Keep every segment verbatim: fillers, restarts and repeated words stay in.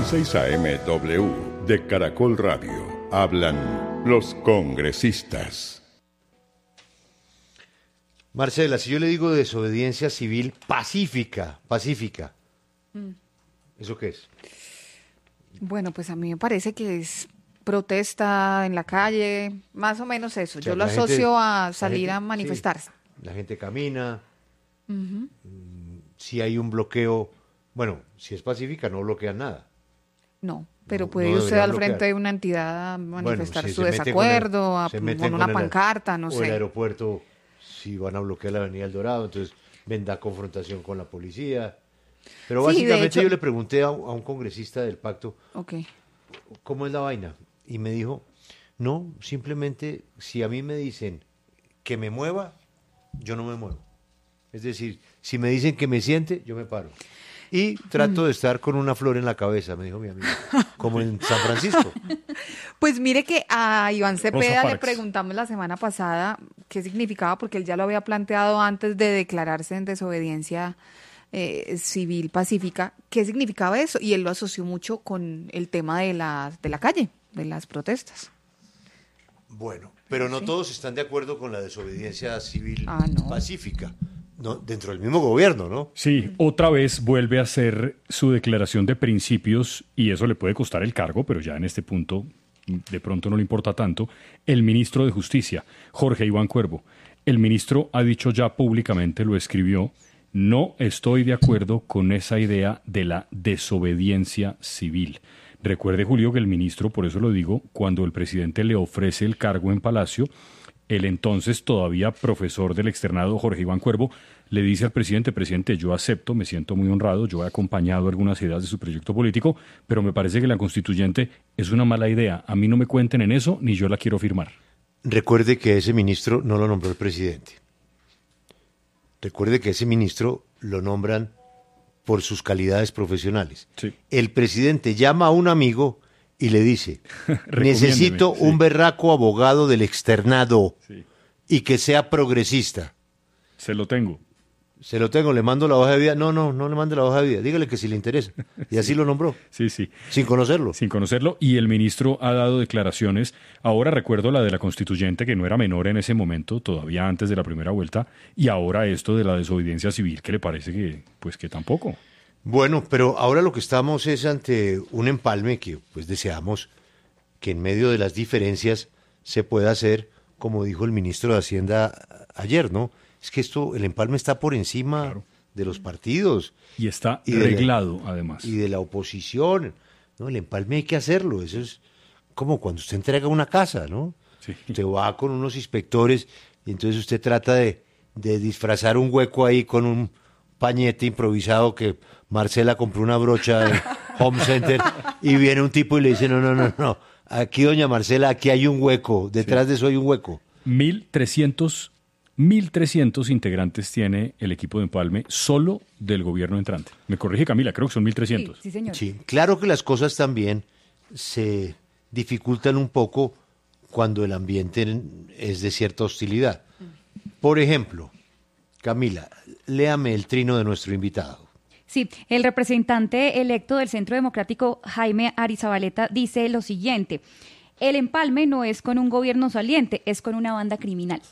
En seis A M W de Caracol Radio hablan los congresistas. Marcela, si yo le digo desobediencia civil pacífica, pacífica, mm. ¿eso qué es? Bueno, pues a mí me parece que es protesta en la calle, más o menos eso. O sea, yo lo asocio gente, a salir gente, a manifestarse. Sí, la gente camina, uh-huh. Si hay un bloqueo, bueno, si es pacífica no bloquean nada. No, pero no, puede no ir usted al bloquear. frente de una entidad a manifestar bueno, si su desacuerdo, con, el, a, con, con una el, pancarta, no o sé. O el aeropuerto, si van a bloquear la Avenida El Dorado, entonces vendrá confrontación con la policía. Pero sí, básicamente hecho, yo le pregunté a, a un congresista del pacto, okay. ¿cómo es la vaina? Y me dijo, no, simplemente si a mí me dicen que me mueva, yo no me muevo. Es decir, si me dicen que me siente, yo me paro. Y trato de estar con una flor en la cabeza, me dijo mi amigo, como en San Francisco. Pues mire que a Iván Cepeda le preguntamos la semana pasada qué significaba, porque él ya lo había planteado antes de declararse en desobediencia eh, civil pacífica, qué significaba eso, y él lo asoció mucho con el tema de la, de la calle, de las protestas. Bueno, pero no sí. todos están de acuerdo con la desobediencia civil ah, no. pacífica. No, dentro del mismo gobierno, ¿no? Sí, otra vez vuelve a hacer su declaración de principios y eso le puede costar el cargo, pero ya en este punto de pronto no le importa tanto. El ministro de Justicia, Jorge Iván Cuervo, el ministro ha dicho ya públicamente, lo escribió, no estoy de acuerdo con esa idea de la desobediencia civil. Recuerde, Julio, que el ministro, por eso lo digo, cuando el presidente le ofrece el cargo en Palacio, el entonces todavía profesor del externado Jorge Iván Cuervo le dice al presidente, presidente, yo acepto, me siento muy honrado, yo he acompañado algunas ideas de su proyecto político, pero me parece que la constituyente es una mala idea. A mí no me cuenten en eso, ni yo la quiero firmar. Recuerde que ese ministro no lo nombró el presidente. Recuerde que ese ministro lo nombran por sus calidades profesionales. Sí. El presidente llama a un amigo y le dice, necesito sí. un berraco abogado del externado sí. y que sea progresista. Se lo tengo. Se lo tengo, le mando la hoja de vida. No, no, no le mande la hoja de vida. Dígale que si le interesa. Y así sí. lo nombró. Sí, sí. Sin conocerlo. Sin conocerlo. Y el ministro ha dado declaraciones. Ahora recuerdo la de la constituyente, que no era menor en ese momento, todavía antes de la primera vuelta. Y ahora esto de la desobediencia civil, que le parece que, pues que tampoco. Bueno, pero ahora lo que estamos es ante un empalme que pues deseamos que en medio de las diferencias se pueda hacer, como dijo el ministro de Hacienda ayer, ¿no? Es que esto, el empalme está por encima claro. de los partidos. Y está y reglado, la, además. Y de la oposición. No, el empalme hay que hacerlo. Eso es como cuando usted entrega una casa, ¿no? Sí. Usted va con unos inspectores y entonces usted trata de, de disfrazar un hueco ahí con un pañete improvisado que Marcela compró una brocha en Home Center y viene un tipo y le dice, no, no, no, no, aquí doña Marcela, aquí hay un hueco, detrás sí. de eso hay un hueco. Mil trescientos, mil trescientos integrantes tiene el equipo de empalme solo del gobierno entrante. Me corrige Camila, creo que son mil trescientos. Sí, sí, señor. Sí, claro que las cosas también se dificultan un poco cuando el ambiente es de cierta hostilidad. Por ejemplo, Camila, léame el trino de nuestro invitado. Sí, el representante electo del Centro Democrático, Jaime Arizabaleta, dice lo siguiente: el empalme no es con un gobierno saliente, es con una banda criminal.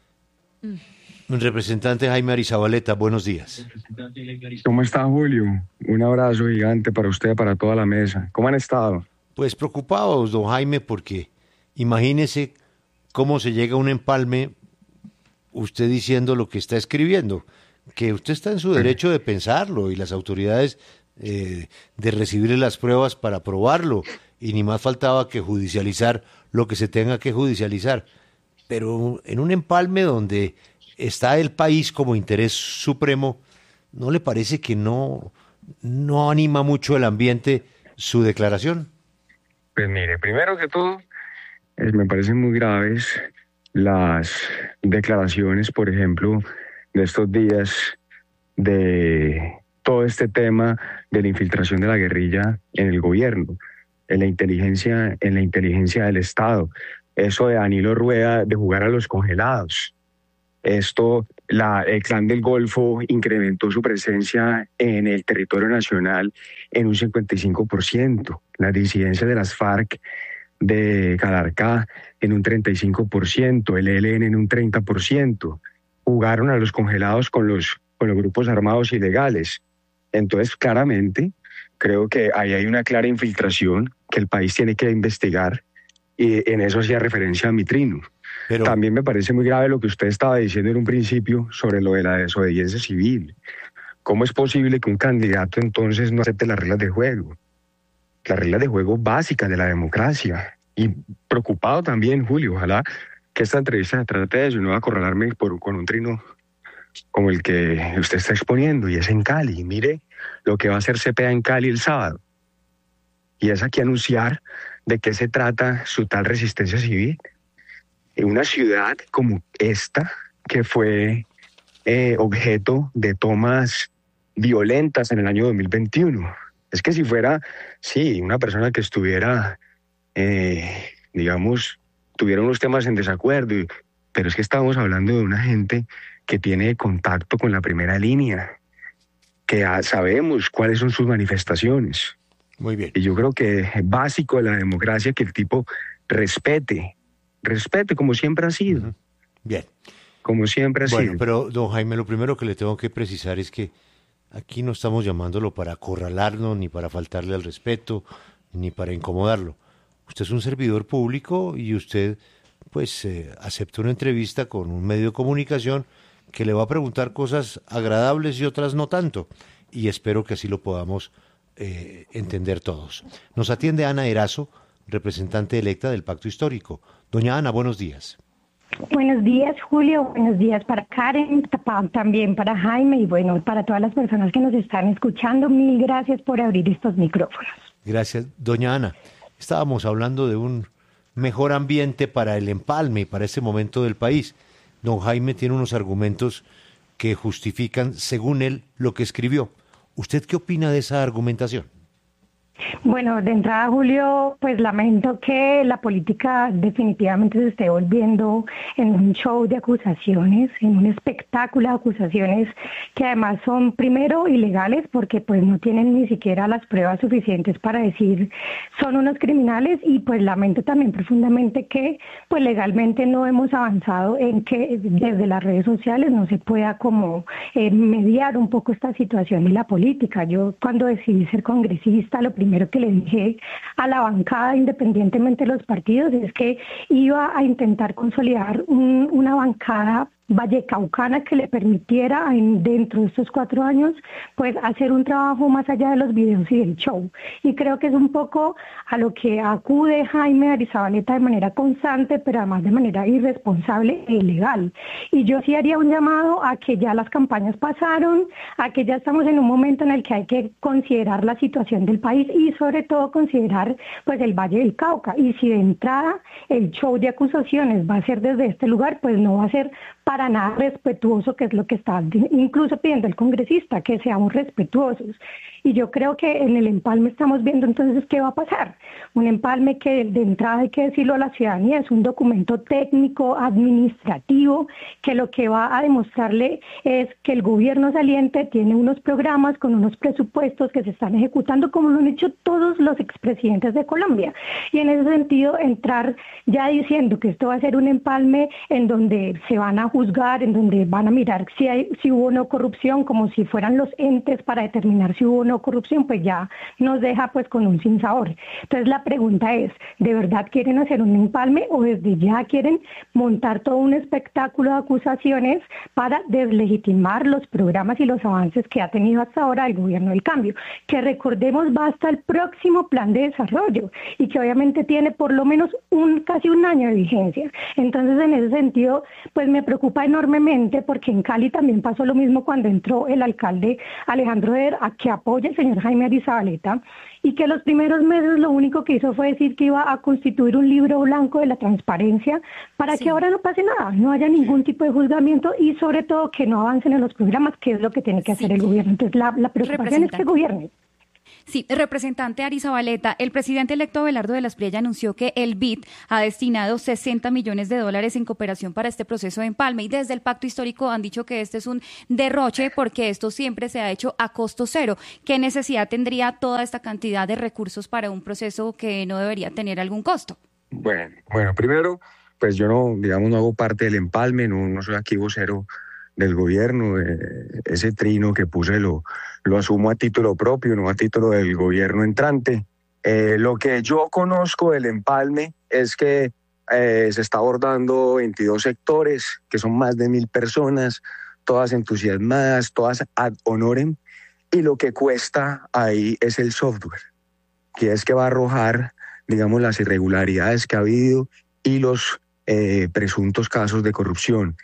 Mm. Representante Jaime Arizabaleta, buenos días. ¿Cómo está, Julio? Un abrazo gigante para usted, para toda la mesa. ¿Cómo han estado? Pues preocupados, don Jaime, porque imagínese cómo se llega a un empalme usted diciendo lo que está escribiendo, que usted está en su derecho de pensarlo y las autoridades eh, de recibir las pruebas para probarlo, y ni más faltaba que judicializar lo que se tenga que judicializar. Pero en un empalme donde está el país como interés supremo, ¿no le parece que no, no anima mucho el ambiente su declaración? Pues mire, primero que todo, eh, me parecen muy graves las declaraciones, por ejemplo, de estos días de todo este tema de la infiltración de la guerrilla en el gobierno, en la inteligencia, en la inteligencia del Estado. Eso de Danilo Rueda de jugar a los congelados. Esto La, el Clan del Golfo incrementó su presencia en el territorio nacional en un cincuenta y cinco por ciento. Las disidencias de las FARC de Calarcá en un treinta y cinco por ciento, el E L N en un treinta por ciento. Jugaron a los congelados con los, con los grupos armados ilegales. Entonces, claramente, creo que ahí hay una clara infiltración que el país tiene que investigar, y en eso hacía referencia a Mitrino. Pero también me parece muy grave lo que usted estaba diciendo en un principio sobre lo de la desobediencia civil. ¿Cómo es posible que un candidato entonces no acepte las reglas de juego? Las reglas de juego básicas de la democracia. Y preocupado también, Julio, ojalá que esta entrevista se trate de eso y no acorralarme por, con un trino como el que usted está exponiendo, y es en Cali. Mire lo que va a hacer Cepeda en Cali el sábado. Y es aquí anunciar de qué se trata su tal resistencia civil. En una ciudad como esta, que fue eh, objeto de tomas violentas en el año dos mil veintiuno. Es que si fuera, sí, una persona que estuviera, eh, digamos, tuviera unos temas en desacuerdo, pero es que estamos hablando de una gente que tiene contacto con la primera línea, que sabemos cuáles son sus manifestaciones. Muy bien. Y yo creo que es básico de la democracia que el tipo respete, respete como siempre ha sido. Uh-huh. Bien. Como siempre ha bueno, sido. Pero, don Jaime, lo primero que le tengo que precisar es que aquí no estamos llamándolo para acorralarnos, ni para faltarle al respeto, ni para incomodarlo. Usted es un servidor público y usted, pues, eh, acepta una entrevista con un medio de comunicación que le va a preguntar cosas agradables y otras no tanto. Y espero que así lo podamos eh, entender todos. Nos atiende Ana Erazo, representante electa del Pacto Histórico. Doña Ana, buenos días. Buenos días, Julio. Buenos días para Karen, también para Jaime y bueno, para todas las personas que nos están escuchando. Mil gracias por abrir estos micrófonos. Gracias, doña Ana. Estábamos hablando de un mejor ambiente para el empalme y para este momento del país. Don Jaime tiene unos argumentos que justifican, según él, lo que escribió. ¿Usted qué opina de esa argumentación? Bueno, de entrada, Julio, pues lamento que la política definitivamente se esté volviendo en un show de acusaciones, en un espectáculo de acusaciones que además son primero ilegales porque pues no tienen ni siquiera las pruebas suficientes para decir son unos criminales, y pues lamento también profundamente que pues legalmente no hemos avanzado en que desde las redes sociales no se pueda como eh, mediar un poco esta situación y la política. Yo cuando decidí ser congresista, lo primero primero que le dije a la bancada, independientemente de los partidos, es que iba a intentar consolidar un, una bancada vallecaucana que le permitiera en, dentro de estos cuatro años pues hacer un trabajo más allá de los videos y del show, y creo que es un poco a lo que acude Jaime Arizabaleta de manera constante, pero además de manera irresponsable e ilegal. Y yo sí haría un llamado a que ya las campañas pasaron, a que ya estamos en un momento en el que hay que considerar la situación del país y sobre todo considerar pues el Valle del Cauca, y si de entrada el show de acusaciones va a ser desde este lugar, pues no va a ser para nada respetuoso, que es lo que está incluso pidiendo el congresista, que seamos respetuosos. Y yo creo que en el empalme estamos viendo entonces qué va a pasar. Un empalme que de entrada, hay que decirlo a la ciudadanía, es un documento técnico, administrativo, que lo que va a demostrarle es que el gobierno saliente tiene unos programas con unos presupuestos que se están ejecutando como lo han hecho todos los expresidentes de Colombia. Y en ese sentido, entrar ya diciendo que esto va a ser un empalme en donde se van a juzgar, en donde van a mirar si, hay, si hubo o no corrupción, como si fueran los entes para determinar si hubo o no corrupción, pues ya nos deja pues con un sinsabor. Entonces la pregunta es, ¿de verdad quieren hacer un empalme o desde ya quieren montar todo un espectáculo de acusaciones para deslegitimar los programas y los avances que ha tenido hasta ahora el gobierno del cambio? Que recordemos va hasta el próximo plan de desarrollo y que obviamente tiene por lo menos un casi un año de vigencia. Entonces en ese sentido pues me preocupa enormemente, porque en Cali también pasó lo mismo cuando entró el alcalde Alejandro Eder, a que apoya el señor Jaime Arizabaleta, y que los primeros meses lo único que hizo fue decir que iba a constituir un libro blanco de la transparencia para sí. que ahora no pase nada, no haya ningún tipo de juzgamiento y sobre todo que no avancen en los programas, que es lo que tiene que hacer sí. el gobierno. Entonces la, la preocupación es que gobierne. Sí, representante Arizabaleta, el presidente electo Abelardo de la Espriella anunció que el B I D ha destinado sesenta millones de dólares en cooperación para este proceso de empalme y desde el pacto histórico han dicho que este es un derroche porque esto siempre se ha hecho a costo cero. ¿Qué necesidad tendría toda esta cantidad de recursos para un proceso que no debería tener algún costo? Bueno, bueno, primero, pues yo no, digamos, no hago parte del empalme, no, no soy aquí vocero del gobierno, eh, ese trino que puse lo, lo asumo a título propio, no a título del gobierno entrante. Eh, lo que yo conozco del empalme es que eh, se está abordando veintidós sectores, que son más de mil personas, todas entusiasmadas, todas ad honorem, y lo que cuesta ahí es el software, que es que va a arrojar, digamos, las irregularidades que ha habido y los eh, presuntos casos de corrupción.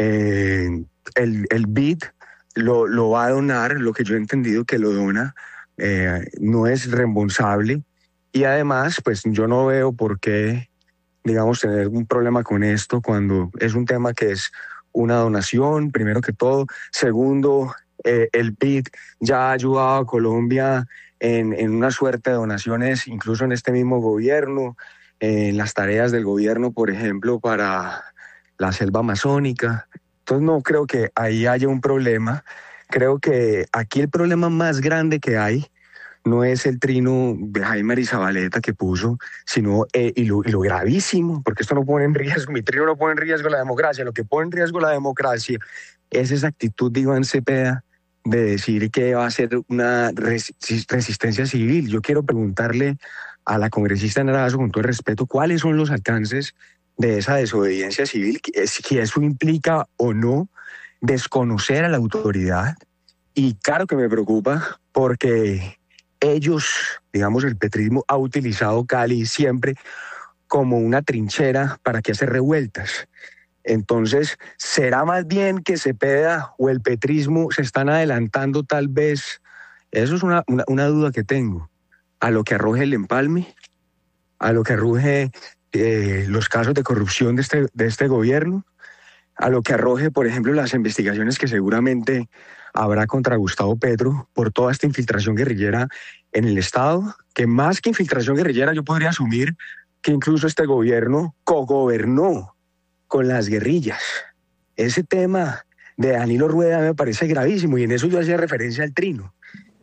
Eh, el, el B I D lo, lo va a donar, lo que yo he entendido que lo dona, eh, no es reembolsable y además pues yo no veo por qué, digamos, tener un problema con esto cuando es un tema que es una donación, primero que todo. Segundo, eh, el B I D ya ha ayudado a Colombia en, en una suerte de donaciones, incluso en este mismo gobierno, eh, en las tareas del gobierno, por ejemplo, para la selva amazónica. Entonces no creo que ahí haya un problema. Creo que aquí el problema más grande que hay no es el trino de Jaime Arizabaleta que puso, sino eh, y, lo, y lo gravísimo, porque esto no pone en riesgo, mi trino no pone en riesgo la democracia, lo que pone en riesgo la democracia es esa actitud de Iván Cepeda de decir que va a ser una res, resistencia civil. Yo quiero preguntarle a la congresista Narazo, con todo el respeto, ¿cuáles son los alcances de esa desobediencia civil? Si eso implica o no desconocer a la autoridad. Y claro que me preocupa porque ellos, digamos, el petrismo ha utilizado Cali siempre como una trinchera para que hacer revueltas. Entonces, ¿será más bien que Cepeda o el petrismo se están adelantando tal vez? Eso es una, una, una duda que tengo. A lo que arroje el empalme, a lo que arroje eh, los casos de corrupción de este, de este gobierno, a lo que arroje, por ejemplo, las investigaciones que seguramente habrá contra Gustavo Petro por toda esta infiltración guerrillera en el Estado, que más que infiltración guerrillera yo podría asumir que incluso este gobierno cogobernó con las guerrillas. Ese tema de Danilo Rueda me parece gravísimo y en eso yo hacía referencia al trino,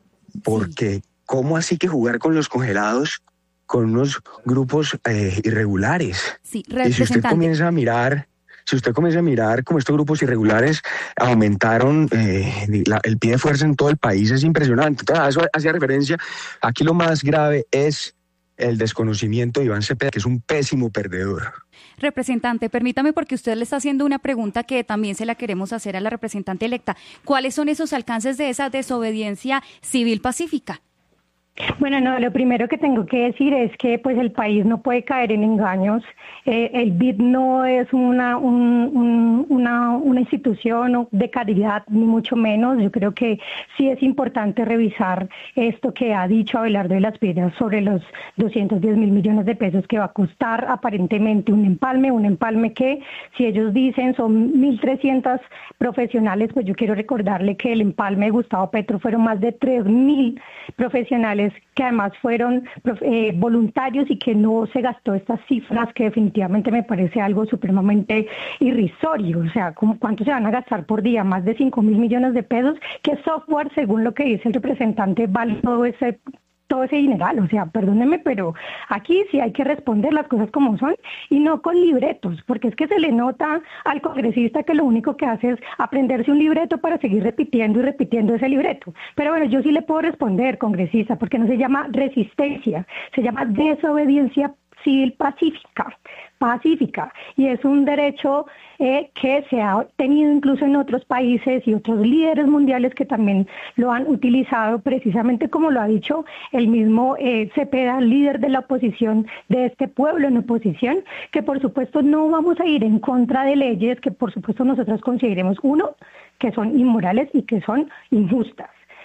porque sí. ¿Cómo así que jugar con los congelados con unos grupos eh, irregulares? Sí, y si usted comienza a mirar... Si usted comienza a mirar cómo estos grupos irregulares aumentaron eh, la, el pie de fuerza en todo el país, es impresionante. Entonces, a eso hacía referencia. Aquí lo más grave es el desconocimiento de Iván Cepeda, que es un pésimo perdedor. Representante, permítame porque usted le está haciendo una pregunta que también se la queremos hacer a la representante electa. ¿Cuáles son esos alcances de esa desobediencia civil pacífica? Bueno, no, lo primero que tengo que decir es que pues el país no puede caer en engaños. Eh, el B I D no es una, un, un, una, una institución de caridad, ni mucho menos. Yo creo que sí es importante revisar esto que ha dicho Abelardo de la Espriella sobre los doscientos diez mil millones de pesos que va a costar aparentemente un empalme, un empalme que si ellos dicen son mil trescientos profesionales, pues yo quiero recordarle que el empalme de Gustavo Petro fueron más de tres mil profesionales que además fueron eh, voluntarios y que no se gastó estas cifras que definitivamente me parece algo supremamente irrisorio. O sea, ¿cuánto se van a gastar por día? Más de cinco mil millones de pesos. ¿Qué software, según lo que dice el representante, vale todo ese todo ese dineral? O sea, perdónenme, pero aquí sí hay que responder las cosas como son y no con libretos, porque es que se le nota al congresista que lo único que hace es aprenderse un libreto para seguir repitiendo y repitiendo ese libreto. Pero bueno, yo sí le puedo responder, congresista, porque no se llama resistencia, se llama desobediencia civil pacífica, pacífica, y es un derecho eh, que se ha tenido incluso en otros países y otros líderes mundiales que también lo han utilizado, precisamente como lo ha dicho el mismo eh, Cepeda, líder de la oposición, de este pueblo en oposición, que por supuesto no vamos a ir en contra de leyes que por supuesto nosotros consideremos, uno, que son inmorales y que son injustas.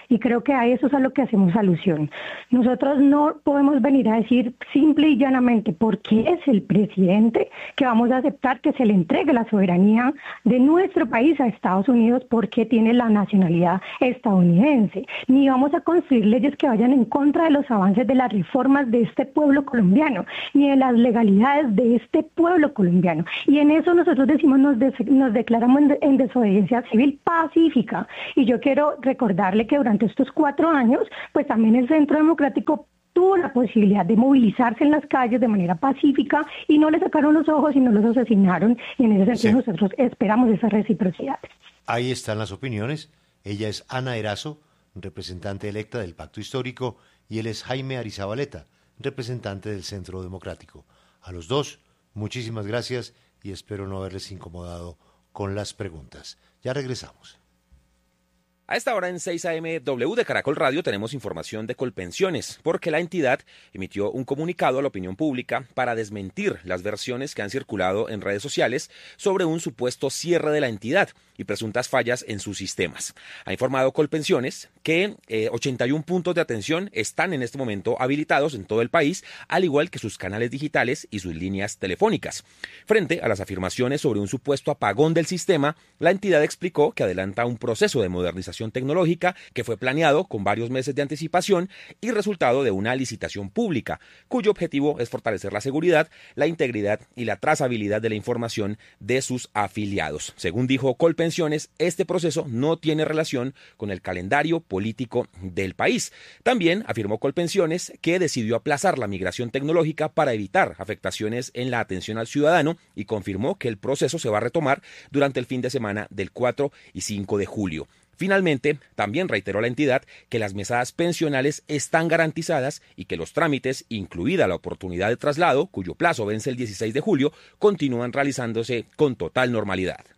Y creo que a eso es a lo que hacemos alusión. Nosotros no podemos venir a decir simple y llanamente por qué es el presidente que vamos a aceptar que se le entregue la soberanía de nuestro país a Estados Unidos porque tiene la nacionalidad estadounidense. Ni vamos a construir leyes que vayan en contra de los avances de las reformas de este pueblo colombiano, ni de las legalidades de este pueblo colombiano. Y en eso nosotros decimos, nos, de, nos declaramos en, de, en desobediencia civil pacífica. Y yo quiero recordarle que durante estos cuatro años, pues también el Centro Democrático tuvo la posibilidad de movilizarse en las calles de manera pacífica y no le sacaron los ojos y no los asesinaron. Y en ese sentido sí. Nosotros esperamos esa reciprocidad. Ahí están las opiniones. Ella es Ana Erazo, representante electa del Pacto Histórico, y él es Jaime Arizabaleta, representante del Centro Democrático. A los dos, muchísimas gracias y espero no haberles incomodado con las preguntas. Ya regresamos. A esta hora en seis A M W de Caracol Radio tenemos información de Colpensiones, porque la entidad emitió un comunicado a la opinión pública para desmentir las versiones que han circulado en redes sociales sobre un supuesto cierre de la entidad y presuntas fallas en sus sistemas. Ha informado Colpensiones que eh, ochenta y un puntos de atención están en este momento habilitados en todo el país, al igual que sus canales digitales y sus líneas telefónicas. Frente a las afirmaciones sobre un supuesto apagón del sistema, la entidad explicó que adelanta un proceso de modernización tecnológica que fue planeado con varios meses de anticipación y resultado de una licitación pública, cuyo objetivo es fortalecer la seguridad, la integridad y la trazabilidad de la información de sus afiliados. Según dijo Colpensiones, este proceso no tiene relación con el calendario político del país. También afirmó Colpensiones que decidió aplazar la migración tecnológica para evitar afectaciones en la atención al ciudadano y confirmó que el proceso se va a retomar durante el fin de semana del cuatro y cinco de julio. Finalmente, también reiteró la entidad que las mesadas pensionales están garantizadas y que los trámites, incluida la oportunidad de traslado, cuyo plazo vence el dieciséis de julio, continúan realizándose con total normalidad.